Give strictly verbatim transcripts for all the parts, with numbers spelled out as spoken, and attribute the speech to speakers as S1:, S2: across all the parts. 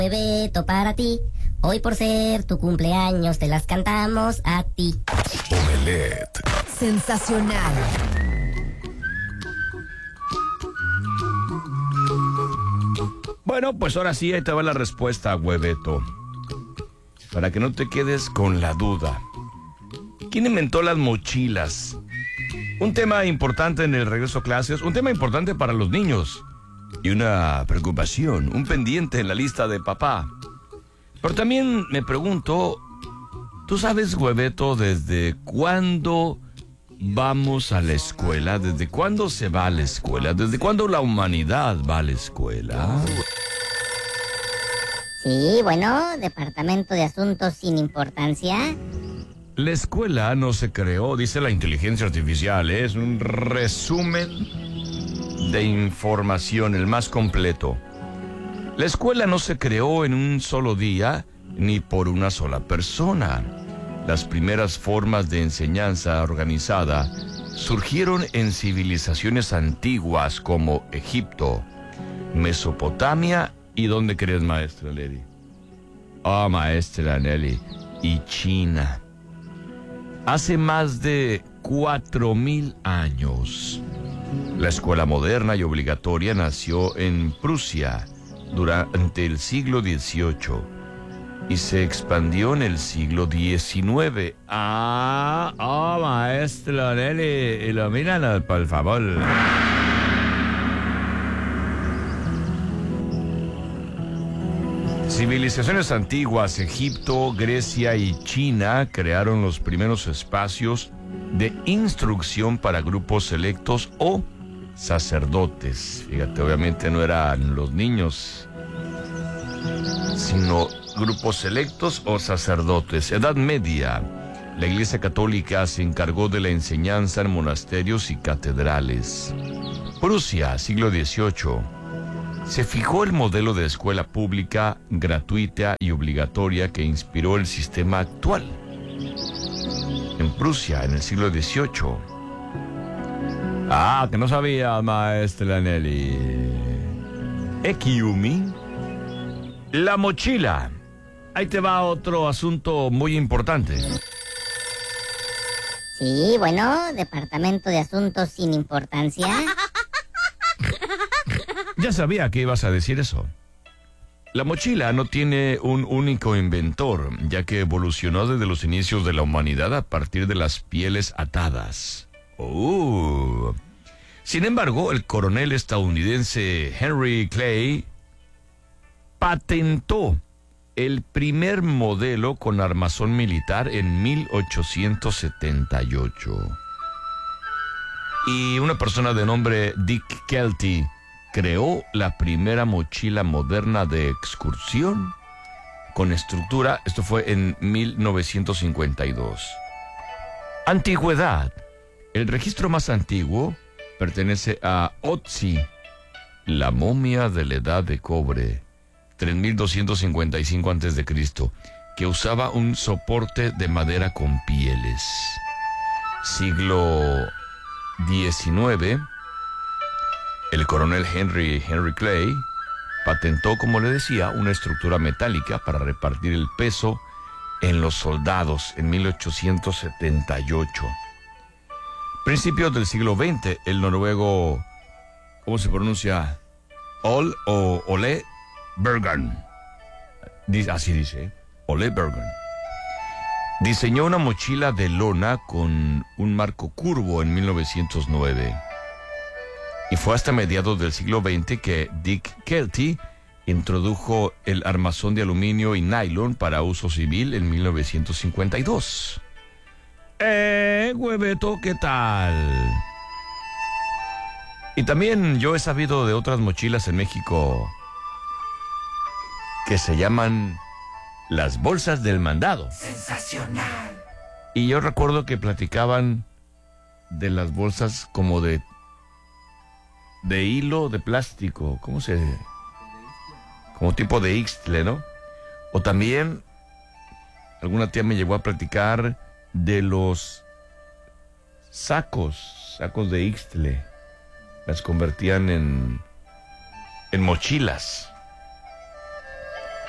S1: Bebeto para ti, hoy por ser tu cumpleaños te las cantamos a ti.
S2: Omelette.
S3: Sensacional.
S4: Bueno, pues ahora sí, ahí te va la respuesta, Hueveto. Para que no te quedes con la duda. ¿Quién inventó las mochilas? Un tema importante en el regreso a clases, un tema importante para los niños. Y una preocupación, un pendiente en la lista de papá. Pero también me pregunto, ¿tú sabes, Hueveto, desde cuándo vamos a la escuela? ¿Desde cuándo se va a la escuela? ¿Desde cuándo la humanidad va a la escuela?
S1: Sí, bueno, Departamento de Asuntos sin Importancia.
S4: La escuela no se creó, dice la inteligencia artificial, ¿eh? Es un resumen de información, el más completo. La escuela no se creó en un solo día, ni por una sola persona. Las primeras formas de enseñanza organizada surgieron en civilizaciones antiguas como Egipto, Mesopotamia y ¿dónde crees, maestra Nelly? Ah, oh, maestra Nelly, y China. Hace más de cuatro mil años. La escuela moderna y obligatoria nació en Prusia durante el siglo dieciocho y se expandió en el siglo diecinueve. Ah, oh, maestro Nelly, ilumínanos, por favor. Civilizaciones antiguas, Egipto, Grecia y China crearon los primeros espacios de instrucción para grupos selectos o sacerdotes. Fíjate, obviamente no eran los niños, sino grupos selectos o sacerdotes. Edad Media. La Iglesia Católica se encargó de la enseñanza en monasterios y catedrales. Prusia, siglo dieciocho. Se fijó el modelo de escuela pública, gratuita y obligatoria que inspiró el sistema actual. En Prusia, en el siglo dieciocho. Ah, que no sabía, maestra Nelly. Ekiumi. La mochila. Ahí te va otro asunto muy importante.
S1: Sí, bueno, Departamento de Asuntos sin Importancia.
S4: Ya sabía que ibas a decir eso. La mochila no tiene un único inventor, ya que evolucionó desde los inicios de la humanidad a partir de las pieles atadas. Oh. Sin embargo, el coronel estadounidense Henry Clay patentó el primer modelo con armazón militar en mil ochocientos setenta y ocho. Y una persona de nombre Dick Kelty creó la primera mochila moderna de excursión con estructura. Esto fue en mil novecientos cincuenta y dos. Antigüedad. El registro más antiguo pertenece a Otzi, la momia de la edad de cobre, tres mil doscientos cincuenta y cinco antes de Cristo, que usaba un soporte de madera con pieles. Siglo diecinueve. El coronel Henry, Henry Clay patentó, como le decía, una estructura metálica para repartir el peso en los soldados en mil ochocientos setenta y ocho. Principios del siglo veinte, el noruego, ¿cómo se pronuncia? Ol o Ole Bergan. Así dice, Ole Bergan. Diseñó una mochila de lona con un marco curvo en mil novecientos nueve. Y fue hasta mediados del siglo veinte que Dick Kelty introdujo el armazón de aluminio y nylon para uso civil en mil novecientos cincuenta y dos. Eh, Hueveto, ¿qué tal? Y también yo he sabido de otras mochilas en México que se llaman las bolsas del mandado.
S2: Sensacional.
S4: Y yo recuerdo que platicaban de las bolsas como de de hilo de plástico, ¿cómo se? Como tipo de Ixtle, ¿no? O también alguna tía me llegó a platicar de los sacos, sacos de Ixtle. Las convertían en en mochilas.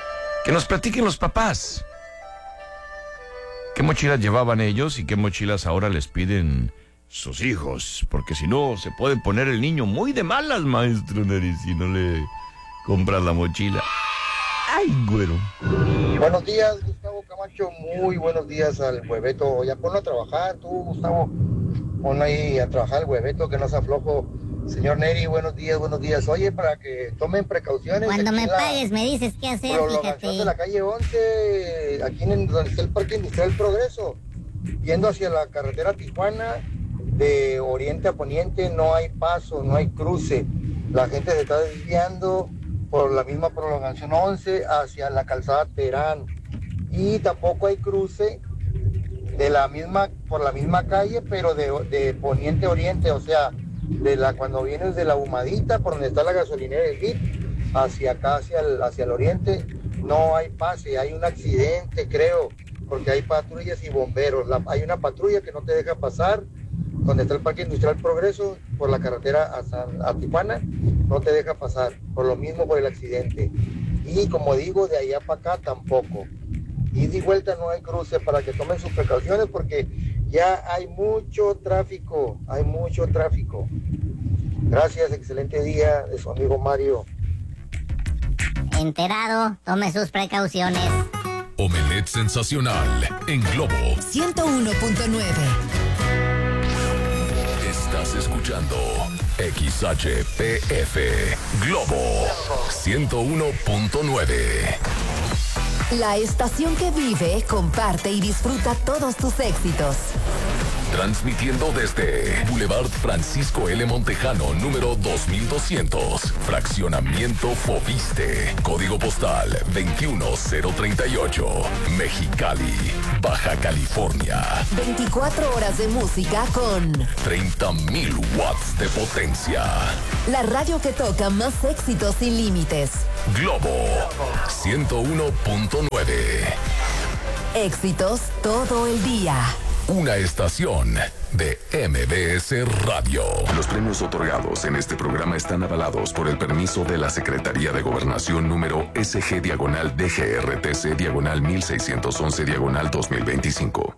S4: Que nos platiquen los papás. ¿Qué mochilas llevaban ellos y qué mochilas ahora les piden sus hijos? Porque si no, se puede poner el niño muy de malas, maestro Neri, si no le compras la mochila. ¡Ay, güero!
S3: Buenos días, Gustavo Camacho. Muy buenos días al hueveto. Ya ponlo a trabajar, tú, Gustavo. Ponlo ahí a trabajar el hueveto, que no se aflojo. Señor Neri, buenos días, buenos días. Oye, para que tomen precauciones.
S1: Cuando me pagues me dices qué hacer, fíjate.
S3: De la calle once, aquí en donde está el Parque Industrial Progreso, yendo hacia la carretera Tijuana, de oriente a poniente, no hay paso, no hay cruce. La gente se está desviando por la misma prolongación once hacia la calzada Terán. Y tampoco hay cruce de la misma, por la misma calle, pero de, de poniente a oriente, o sea, de la cuando vienes de la Humadita, por donde está la gasolinera del G I T, hacia acá, hacia el, hacia el oriente, no hay pase, hay un accidente, creo, porque hay patrullas y bomberos. La, hay una patrulla que no te deja pasar, donde está el Parque Industrial Progreso, por la carretera a, a Tijuana, no te deja pasar, por lo mismo por el accidente. Y como digo, de allá para acá tampoco. Y de vuelta no hay cruce, para que tomen sus precauciones, porque ya hay mucho tráfico, hay mucho tráfico. Gracias, excelente día, de su amigo Mario.
S1: Enterado, tome sus precauciones.
S2: Omelette sensacional en Globo
S5: ciento uno punto nueve.
S2: Estás escuchando X H P F Globo ciento uno punto nueve.
S5: La estación que vive, comparte y disfruta todos tus éxitos.
S2: Transmitiendo desde Boulevard Francisco L. Montejano, número dos mil doscientos. Fraccionamiento Fobiste. Código postal veintiuno cero treinta y ocho. Mexicali, Baja California.
S5: veinticuatro horas de música con
S2: treinta mil watts de potencia.
S5: la radio que toca más éxitos sin límites.
S2: Globo ciento uno punto nueve.
S5: Éxitos todo el día.
S2: Una estación de M B S Radio. Los premios otorgados en este programa están avalados por el permiso de la Secretaría de Gobernación número S G diagonal D G R T C diagonal mil seiscientos once diagonal dos mil veinticinco.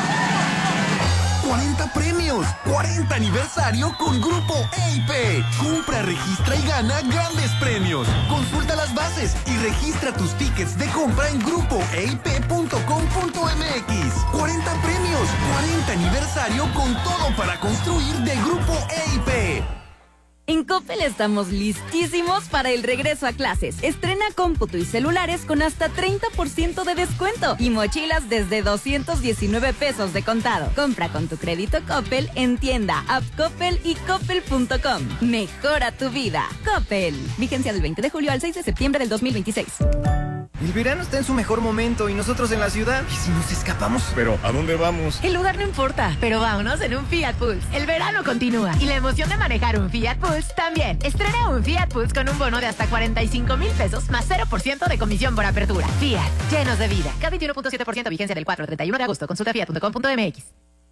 S6: cuarenta premios, cuarenta aniversario con Grupo E I P. Compra, registra y gana grandes premios. Consulta las bases y registra tus tickets de compra en grupo e i p punto com punto m x. cuarenta premios, cuarenta aniversario con todo para construir de Grupo E I P.
S7: En Coppel estamos listísimos para el regreso a clases. Estrena cómputo y celulares con hasta treinta por ciento de descuento y mochilas desde doscientos diecinueve pesos de contado. Compra con tu crédito Coppel en tienda, app Coppel y coppel punto com. Mejora tu vida. Coppel. Vigencia del veinte de julio al seis de septiembre del dos mil veintiséis.
S8: El verano está en su mejor momento y nosotros en la ciudad. ¿Y si nos escapamos?
S9: Pero, ¿a dónde vamos?
S10: El lugar no importa, pero vámonos en un Fiat Pulse. El verano continúa y la emoción de manejar un Fiat Pulse también. Estrena un Fiat Pulse con un bono de hasta cuarenta y cinco mil pesos más cero por ciento de comisión por apertura. Fiat, llenos de vida. K veintiuno punto siete por ciento vigencia del cuatro al treinta y uno de agosto. Consulta fiat punto com punto m x.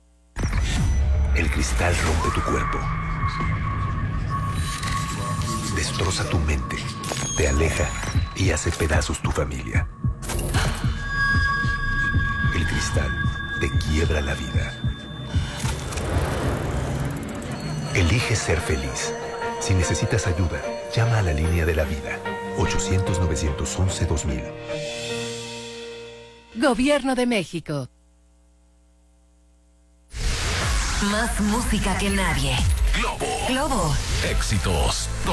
S11: El cristal rompe tu cuerpo. Destroza tu mente, te aleja y hace pedazos tu familia. El cristal te quiebra la vida. Elige ser feliz. Si necesitas ayuda, llama a la línea de la vida. ochocientos, novecientos once, dos mil.
S5: Gobierno de México. Más música que nadie.
S2: Globo.
S5: Globo.
S2: Éxitos